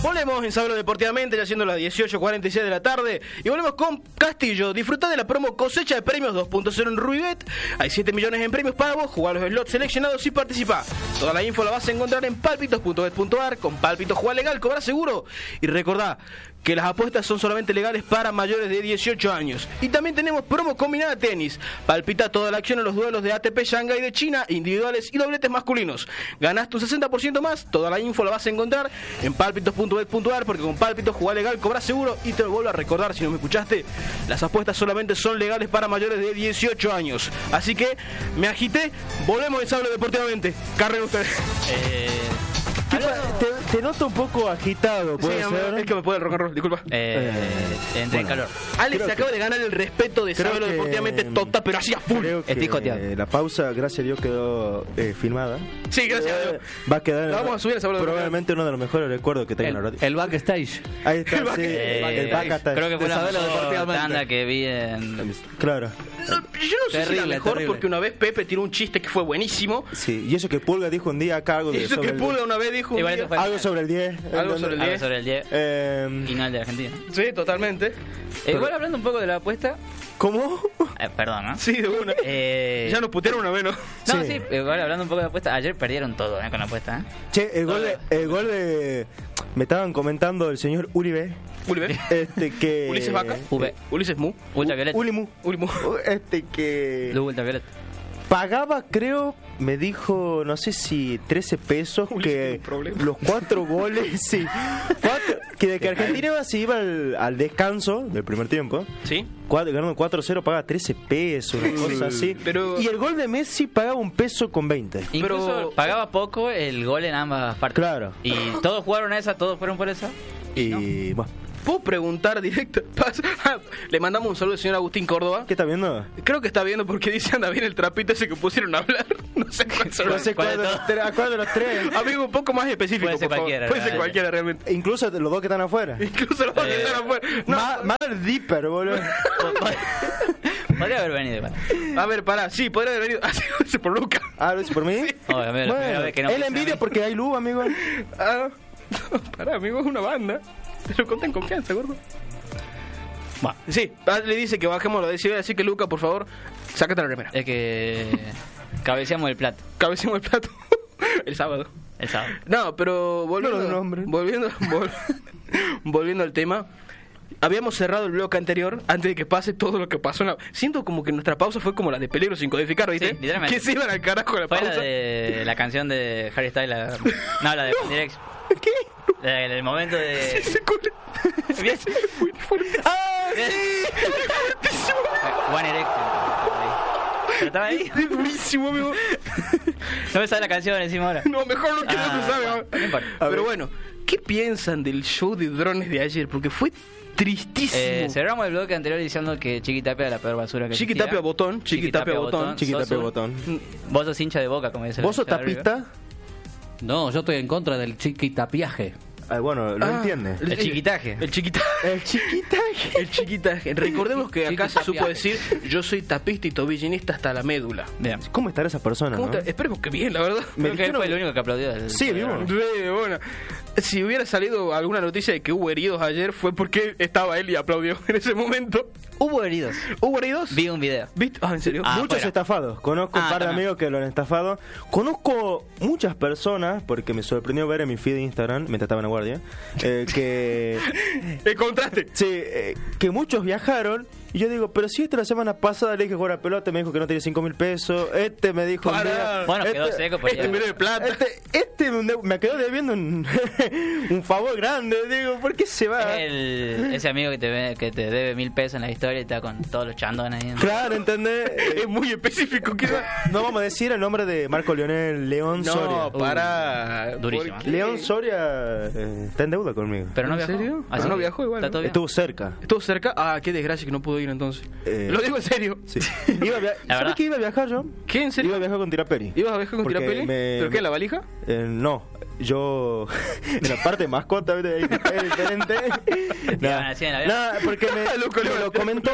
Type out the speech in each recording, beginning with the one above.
Volvemos en Sábado Deportivamente, ya siendo las 18:46 de la tarde. Y volvemos con Castillo. Disfruta de la promo Cosecha de Premios 2.0 en Ruibet. Hay 7 millones en premios para vos. Jugá los slots seleccionados y participa. Toda la info la vas a encontrar en palpitos.bet.ar. Con Palpitos juega legal, cobra seguro. Y recordá que las apuestas son solamente legales para mayores de 18 años. Y también tenemos promo combinada tenis. Palpita toda la acción en los duelos de ATP Shanghai de China, individuales y dobletes masculinos. Ganaste un 60% más. Toda la info la vas a encontrar en palpitos.bet.ar, porque con Palpitos jugá legal, cobra seguro. Y te lo vuelvo a recordar, si no me escuchaste, las apuestas solamente son legales para mayores de 18 años. Así que me agité. Volvemos en Sábado Deportivamente. Carguen ustedes. Te noto un poco agitado, ¿puede ser? Es que me puede el rock and roll, disculpa. Entré en calor. Alex se acaba de ganar el respeto de Sábado Deportivamente Tota, pero así a full. Estoy joteado. La pausa, gracias a Dios, quedó filmada. Sí, gracias a Dios. Va a quedar. La vamos a subir a Sábado probablemente uno de los mejores recuerdos que tengo en la radio. El backstage. Ahí está, el backstage. Creo que fue la mejor tanda que vi en... Claro. Yo no sé si la mejor, porque una vez Pepe tiró un chiste que fue buenísimo. Sí, y eso que Pulga dijo un día acá algo de... Eso que Pulga una vez dijo un día. Algo sobre el 10. Algo sobre el 10. Algo sobre el 10. Y no el de Argentina. Sí, totalmente. Igual hablando un poco de la apuesta. ¿Cómo? Perdón, ¿no? Sí, de una. Ya nos putearon una vez, ¿no? No, sí, igual hablando un poco de la apuesta. Ayer perdieron todo con la apuesta, Che, el gol de... Me estaban comentando el señor Uribe. ¿Uribe? Que... Ulises Vaca. Ulises Mu. Ultravioleta. Ulimu. Que... Luz ultravioleta. Pagaba, creo, me dijo, no sé si 13 pesos, que los 4 goles, sí, que Argentina se iba al descanso del primer tiempo, sí, ganando 4-0, paga 13 pesos, una cosa así, y el gol de Messi pagaba 1 peso con 20. Incluso pagaba poco el gol en ambas partes. Claro. Y todos jugaron a esa, todos fueron por esa. Y bueno. ¿Puedo preguntar directo? Le mandamos un saludo al señor Agustín Córdoba. ¿Qué está viendo? Creo que está viendo porque dice anda bien el trapito ese que pusieron a hablar. No sé cuál de los tres. Amigo, un poco más específico, puede ser por cualquiera, favor. Puede ser cualquiera realmente. Incluso los dos que están afuera. Incluso los dos que están afuera. No. Más el Dipper, boludo. Podría haber venido igual. A ver, pará, sí, podría haber venido. Lo hice por Luca. ¿Lo hice por mí? Sí. Bueno, él envidia porque hay luz, amigo. Pará, amigo, es una banda. Te lo conté en confianza, gordo. Bueno. Sí, le dice que bajemos la decibel, así que Luca, por favor, sácate la remera. Es que cabeceamos el plato. Cabeceamos el plato. El sábado. No, pero volviendo al tema. Habíamos cerrado el bloque anterior antes de que pase todo lo que pasó. Siento como que nuestra pausa fue como la de Peligro sin codificar, ¿viste? Sí, literalmente. Que se iban al carajo la fue pausa. La canción de Harry Styles. No, la de One Direction. ¿Qué? El momento de... Sí, ¿Bien? Muy fuerte. ¡Ah, sí! Fuertísimo. One Direction. ¿Pero estaba ahí? Es durísimo, amigo. No me sabe la canción encima ahora. No, mejor no que no se sabe. Bueno, no importa. Pero bueno, ¿qué piensan del show de drones de ayer? Porque fue tristísimo. Cerramos el bloque anterior diciendo que Chiquitapia era la peor basura que existía. Chiquitapia botón. Chiquitapia botón. Vos sos hincha de Boca, como dice. ¿Vos sos tapista? No, yo estoy en contra del chiquitapiaje. Bueno, lo entiende. El chiquitaje. El chiquitaje. Recordemos que acá se supo decir: yo soy tapista y tobillinista hasta la médula. Bien. ¿Cómo estará esa persona? ¿No? Esperemos que bien, la verdad. Creo que él fue el único que aplaudió. Sí, vimos. Bueno, si hubiera salido alguna noticia de que hubo heridos ayer, fue porque estaba él y aplaudió en ese momento. ¿Hubo heridos? ¿Hubo heridos? Vi un video. ¿Viste? ¿En serio? Muchos estafados. Conozco un par de amigos que lo han estafado. Conozco muchas personas, porque me sorprendió ver en mi feed de Instagram, mientras estaba en la guardia, que... ¿Encontraste? Sí, que muchos viajaron. Y yo digo, pero si la semana pasada le dije jugar a pelota, me dijo que no tenía 5.000 pesos. Me dijo... Bueno, quedó seco. De plata. Me quedó debiendo un favor grande. Digo, ¿por qué se va? Ese amigo que te debe 1.000 pesos en la historia y está con todos los chandones ahí. Claro, ¿entendés? Es muy específico. No vamos a decir el nombre de Marco Leonel León Soria. No, para... Durísimo. León Soria está en deuda conmigo. ¿Pero no viajó? viajó? ¿En serio? ¿Ah, no viajó igual. Estuvo cerca. ¿Estuvo cerca? Ah, qué desgracia que no pudo ir entonces. Lo digo en serio. Sí. ¿Sabes que iba a viajar yo? ¿Qué, en serio? Iba a viajar con Tiraperi. ¿Ibas a viajar con Tiraperi? ¿Pero qué, en la valija? No. Yo, en la parte de mascota, es diferente. Nada, porque me lo comentó.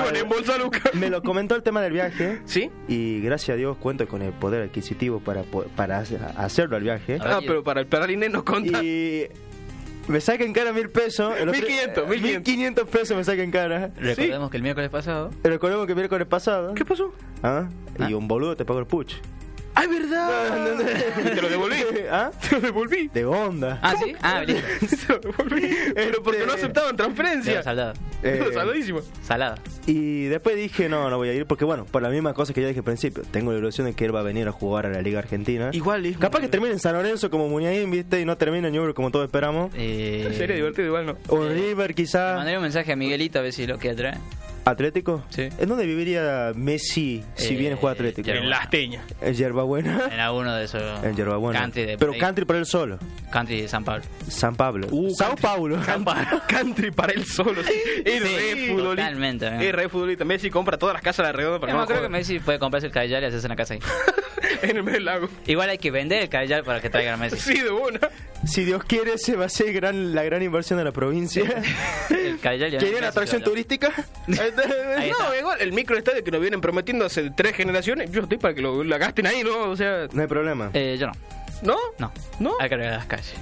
Me lo comentó el tema del viaje. ¿Sí? Y gracias a Dios cuento con el poder adquisitivo para hacerlo al viaje. Pero para el Inés no conta. Y Me saca en cara 1.000 pesos. 1.500 pesos me saca en cara. Recordemos que el miércoles pasado... Recordemos que el miércoles pasado. ¿Qué pasó? Y un boludo te pagó el puch. ¡Ah, es verdad! Te lo devolví. Te lo devolví. De onda. ¿Sí? Listo. Te lo devolví. Pero porque no aceptaban transferencia. Salado. Saladísimo. Salado. Y después dije, no voy a ir. Porque bueno, por la misma cosa que ya dije al principio. Tengo la ilusión de que él va a venir a jugar a la Liga Argentina. Igual. Capaz que termine en San Lorenzo como Muñain, ¿viste? Y no termine en Newell's como todos esperamos. Sería divertido, igual no. O River, quizás. Mandaré un mensaje a Miguelito a ver si lo quiere traer. ¿Atlético? Sí. ¿En dónde viviría Messi si viene a jugar Atlético? En La Asteña. En Yerbabuena. En alguno de esos. En Yerbabuena. Country Pero country para él solo. Country de San Pablo. San Pablo. Sao Paulo. Country para él solo. Es re futbolista. Totalmente. Es re futbolista. Messi compra todas las casas de la redonda para Yo creo que Messi puede comprarse el Cadillal y hacerse una casa ahí. En el medio del lago. Igual hay que vender el Cadillal para que traigan a Messi. Sí, de una. Si Dios quiere, se va a hacer la gran inversión de la provincia. El Cadillal ya ¿Querían atracción turística? Ahí está. No, igual, el microestadio que nos vienen prometiendo hace 3 generaciones, yo estoy para que la gasten ahí, ¿no? O sea... No hay problema. Yo no. ¿No? No. ¿No? Hay que arreglar las calles.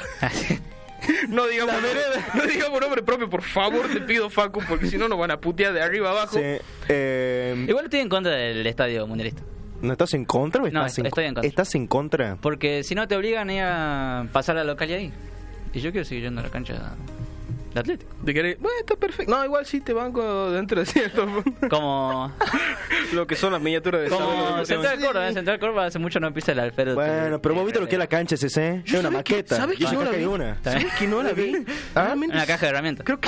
No digamos nombre propio, por favor, te pido, Facu, porque si no nos van a putear de arriba abajo. Sí. Igual estoy en contra del estadio mundialista. ¿No estás en contra o estás estoy en contra. ¿Estás en contra? Porque si no te obligan a ir a pasar la localidad ahí. Y yo quiero seguir yendo a la cancha de Atlético. Bueno, está perfecto. No, igual sí te banco dentro de cierto. Como lo que son las miniaturas de como Central Córdoba. Central Córdoba hace mucho no pisa el Alfredo. Bueno, pero vos viste lo que es la cancha CC. Es una maqueta. ¿Sabes que no la vi? ¿Sabes que no la vi? Una caja de herramientas. Creo que...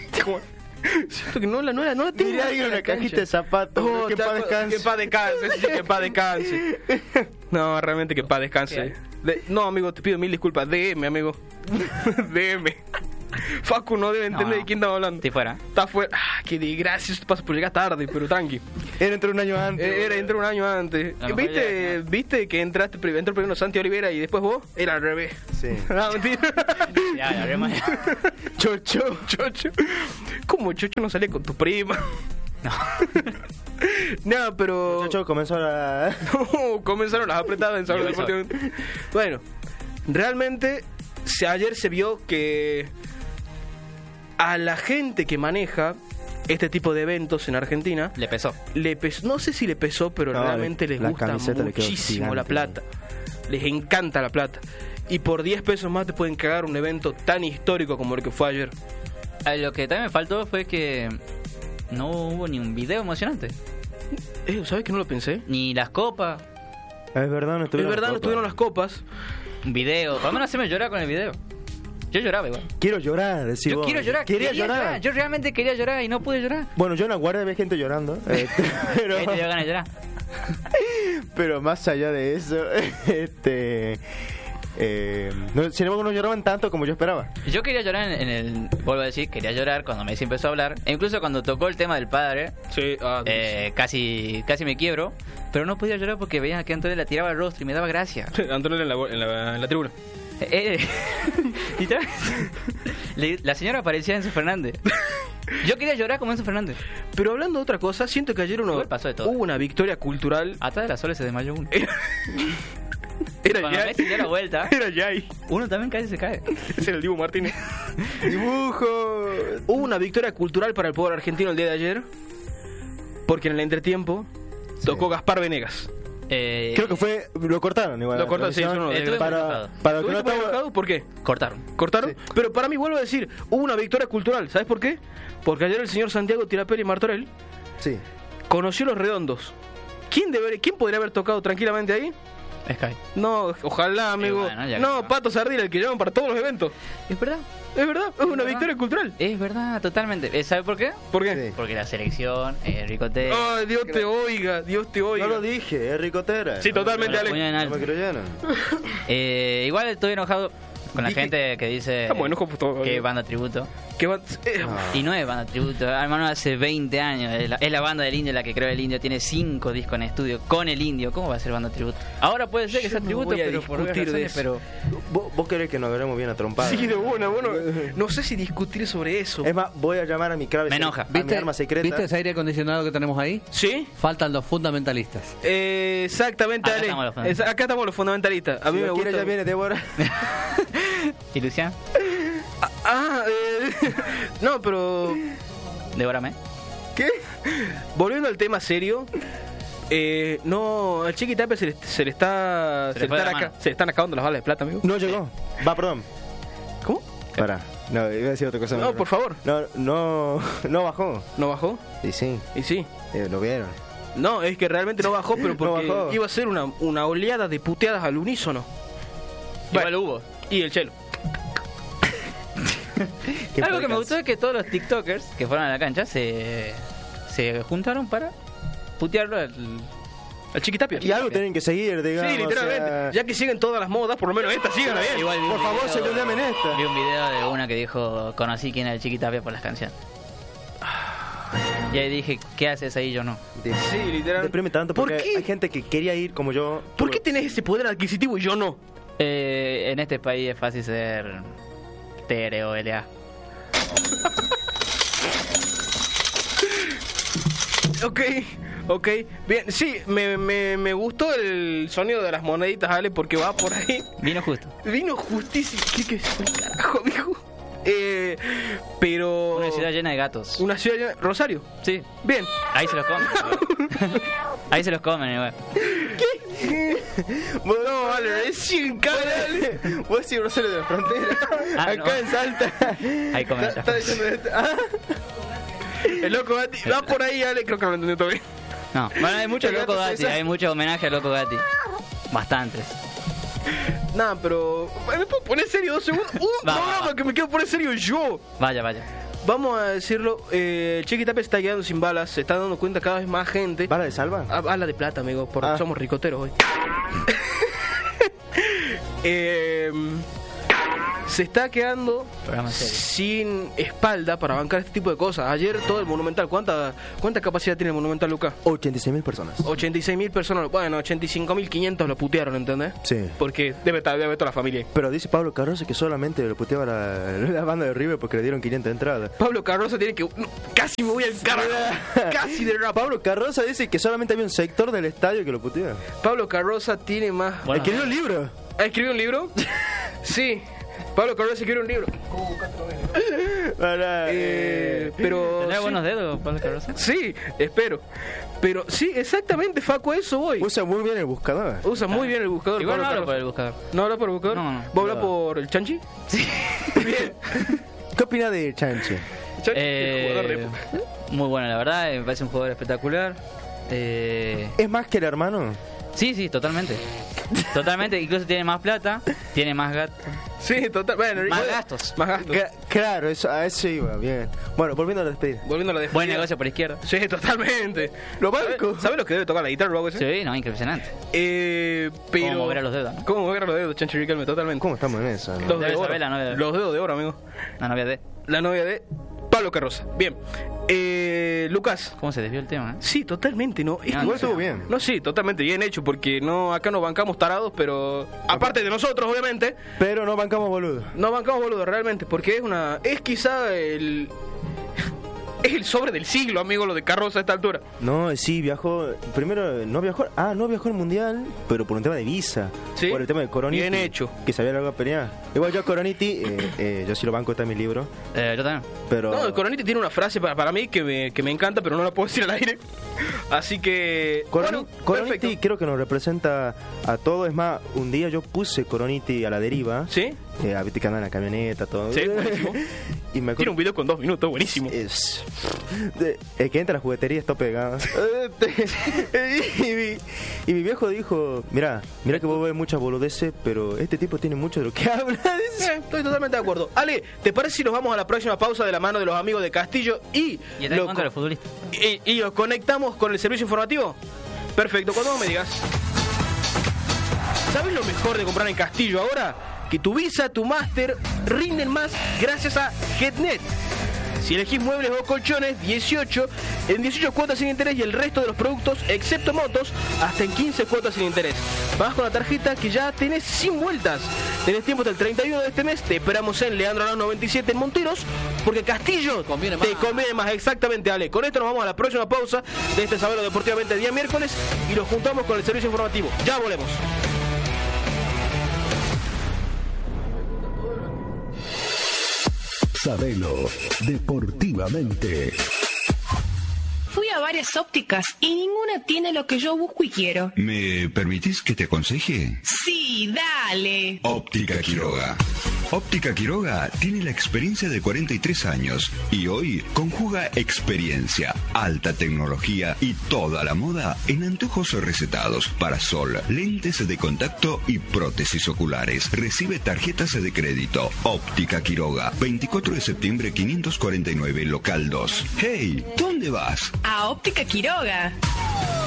Siento que no la tengo. Mirá, hay una cajita de zapatos. Que paz descanse. Que paz descanse. Que paz descanse. No, realmente que paz descanse. No, amigo, te pido 1000 disculpas. DM, amigo. DM. Facu no debe entender de quién estamos hablando. Estoy fuera. Está fuera. Qué desgracia. Esto pasa por llegar tarde, pero tranqui. Era entre un año antes. Era entre un año antes. ¿Viste que entró primero Santi Olivera y después vos? Era al revés. Sí. No, mentira. Ya, Chocho. ¿Cómo Chocho no sale con tu prima? No. No, pero... Chocho comenzó a... No, comenzaron las apretadas en Salud Deportivo. Bueno, realmente ayer se vio que a la gente que maneja este tipo de eventos en Argentina le pesó. No sé si le pesó, pero realmente les gusta muchísimo la plata. Les encanta la plata. Y por 10 pesos más te pueden cagar un evento tan histórico como el que fue ayer. Lo que también me faltó fue que no hubo ni un video emocionante. ¿Sabes que no lo pensé? Ni las copas. Es verdad, no estuvieron las copas. Un video. Por lo menos hacerme llorar con el video. Yo lloraba igual. Quiero llorar, decís vos. Quiero llorar. Quería llorar. Yo realmente quería llorar y no pude llorar. Bueno, yo en la guardia vi gente llorando. Pero... Ahí te dio ganas de llorar. Pero más allá de eso, sin embargo no lloraban tanto como yo esperaba. Yo quería llorar vuelvo a decir, quería llorar cuando Messi empezó a hablar. E incluso cuando tocó el tema del padre. Sí, casi me quiebro. Pero no podía llorar porque veía que Antonio la tiraba al rostro y me daba gracia. Antonio en la tribuna. La señora aparecía Enzo Fernández. Yo quería llorar como Enzo Fernández. Pero hablando de otra cosa, siento que ayer hubo una victoria cultural. Atrás de las Soles se desmayó uno. Era cuando Messi dio la vuelta. Era Jay. Uno también casi se cae. Es el Dibu Martínez. Dibujo. Hubo una victoria cultural para el pueblo argentino el día de ayer. Porque en el entretiempo tocó Gaspar Venegas. Creo que lo cortaron igual. Lo cortaron, sí, para lo que no estaba... ¿Por qué? ¿Cortaron? Sí. Pero para mí, vuelvo a decir, hubo una victoria cultural. ¿Sabes por qué? Porque ayer el señor Santiago Tirapelli Martorell conoció Los Redondos. ¿Quién podría haber tocado tranquilamente ahí? Sky. No, ojalá, amigo. Bueno, Pato Sardina, el que llaman para todos los eventos. Es verdad. Es una victoria cultural. Es verdad, totalmente. ¿Sabe por qué? ¿Por qué? Sí. Porque la selección, Ricotera. Ay, Dios te oiga. No lo dije, es Ricotera. Sí, totalmente, Alex. No me creyeron. Igual estoy enojado con la gente que dice que banda tributo. Y no es banda tributo, hermano, hace 20 años es la banda del Indio la que creó el Indio, tiene 5 discos en estudio con el Indio. ¿Cómo va a ser banda tributo? Ahora puede ser que sea tributo, pero por razones, pero ¿Vos querés que nos veremos bien a trompadas? Sí, de bueno, no sé si discutir sobre eso. Es más, voy a llamar a mi clave. Me enoja. A mi arma secreta. ¿Viste ese aire acondicionado que tenemos ahí? ¿Sí? Faltan los fundamentalistas. Exactamente, Acá estamos los fundamentalistas. A mí me gusta. Ya viene Débora. ¿Y Luciano? No, pero... Devórame. ¿Qué? Volviendo al tema serio... no, al Chiquitapia se le están acabando las balas de plata, amigo. No llegó. Perdón. ¿Cómo? Pará. No, iba a decir otra cosa. No, por favor. No bajó. ¿No bajó? Y sí. Lo vieron. No, es que realmente no bajó, pero porque no iba a ser una oleada de puteadas al unísono. Igual hubo. Y el Chelo. Algo que me gustó es que todos los TikTokers que fueron a la cancha se juntaron para putearlo al Chiquitapia. Y algo tienen que seguir, digamos. Sí, literalmente. Ya que siguen todas las modas, por lo menos esta, síganla bien. Igual por favor, se lo llamen esta. Vi un video de una que dijo: conocí quién era el Chiquitapia por las canciones. Y ahí dije: ¿qué haces ahí? Yo no. Sí, literalmente. Deprime tanto porque hay gente que quería ir como yo. ¿Por qué tenés ese poder adquisitivo y yo no? En este país es fácil ser TR o LA. Ok, bien, sí, me gustó el sonido de las moneditas, Ale, porque va por ahí. Vino justo. Vino justísimo. ¿Qué es el carajo, amigo? Pero... Una ciudad llena de gatos. ¿Una ciudad llena de... ¿Rosario? Sí. Bien. Ahí se los comen. Ahí se los comen, igual. ¿Qué? No, vale, recién cabe. Vos decís Rosario de la Frontera. Acá en Salta. Ahí comen. Está diciendo esto. El Loco Gatti. Va por ahí, Ale, creo que lo entendió todo bien. No, bueno, hay mucho Loco Gatti. Hay mucho homenaje a Loco Gatti. Bastantes. Nah, pero... ¿Me puedo poner serio 2 segundos? No, que me quiero poner serio yo. Vaya. Vamos a decirlo, Chiquitapia se está quedando sin balas, se está dando cuenta cada vez más gente. ¿Bala de salva? Bala de plata, amigo, porque somos ricoteros hoy. Se está quedando sin espalda para bancar este tipo de cosas. Ayer todo el Monumental, ¿cuánta capacidad tiene el Monumental, Lucas? 86.000 personas. 86.000 personas, bueno, 85.500 lo putearon, ¿entendés? Sí. Porque debe toda la familia. Pero dice Pablo Carroza que solamente lo puteaba la banda de River porque le dieron 500 entradas. Pablo Carroza tiene que... No, casi me voy al carajo. Casi de rap. Pablo Carroza dice que solamente había un sector del estadio que lo puteaba. Pablo Carroza tiene más... Bueno, ¿escribió un libro? ¿Ha escrito un libro? Sí. Pablo Carroza escribió un libro. Pero ¿tendrá buenos dedos, Pablo Carroza? Sí, espero. Pero sí, exactamente, Facu, a eso voy. Usa muy bien el buscador. Muy bien el buscador. Igual no hablo por el buscador. ¿No habla por el buscador? No. ¿Vos hablas por el Chanchi? Sí. Bien. ¿Qué opina de Chanchi? Jugador de época. Muy bueno, la verdad, me parece un jugador espectacular. ¿Es más que el hermano? Sí, totalmente. Totalmente, incluso tiene más plata, tiene más gatos. Sí, total. Bueno, más gastos. Claro, a eso iba, bien. Bueno, volviendo a la despedida. Buen negocio por izquierda. Sí, totalmente. Lo banco. ¿Sabes lo que debe tocar la guitarra o algo así? Sí, no, impresionante. Pero... ¿Cómo mover a los dedos? ¿No? ¿Cómo mover a los dedos, Chanchi Riquelme? Totalmente. ¿Cómo estamos en eso? Los dedos de oro. Los dedos de oro, amigo. La novia de... Pablo Carroza. Bien. Lucas. ¿Cómo se desvió el tema? Sí, totalmente, ¿no? Igual estuvo bien. No, sí, totalmente bien hecho, porque acá no bancamos tarados, pero... Aparte de nosotros, obviamente. Pero no bancamos boludos. No bancamos boludos, realmente, porque es quizá el... Es el sobre del siglo, amigo, lo de Carroza a esta altura. No, sí, viajó. Primero, no viajó al mundial, pero por un tema de visa. ¿Sí? Por el tema de Coroniti. Bien hecho. Que sabía algo a pelear. Igual yo a Coroniti, yo sí lo banco, está en mi libro. Yo también. Pero... No, Coroniti tiene una frase para mí que me encanta, pero no la puedo decir al aire. Así que... Coroniti creo que nos representa a todos. Es más, un día yo puse Coroniti a la deriva. ¿Sí? Viste que anda en la camioneta, todo. Sí, buenísimo. Tiene un video con 2 minutos, buenísimo. El que entra a la juguetería está pegado. y mi viejo dijo: Mira que vos ves muchas boludeces, pero este tipo tiene mucho de lo que habla. Estoy totalmente de acuerdo. Ale, ¿te parece si nos vamos a la próxima pausa de la mano de los amigos de Castillo y los futbolistas? Y los conectamos con el servicio informativo? Perfecto, cuando vos me digas. ¿Sabes lo mejor de comprar en Castillo ahora? Que tu Visa, tu Master rinden más gracias a GetNet. Si elegís muebles o colchones, en 18 cuotas sin interés y el resto de los productos, excepto motos, hasta en 15 cuotas sin interés. Vas con la tarjeta que ya tenés sin vueltas. Tenés tiempo hasta el 31 de este mes. Te esperamos en Leandro Arau 97 en Monteros, porque Castillo te conviene más. Exactamente, Ale. Con esto nos vamos a la próxima pausa de este Sabelo Deportivamente día miércoles y nos juntamos con el servicio informativo. Ya volvemos. Sabelo deportivamente. Fui a varias ópticas y ninguna tiene lo que yo busco y quiero. ¿Me permitís que te aconseje? Sí, dale. Óptica Quiroga. Óptica Quiroga tiene la experiencia de 43 años y hoy conjuga experiencia, alta tecnología y toda la moda en anteojos recetados, parasol, lentes de contacto y prótesis oculares. Recibe tarjetas de crédito. Óptica Quiroga, 24 de septiembre 549, local 2. Hey, ¿dónde vas? A Óptica Quiroga.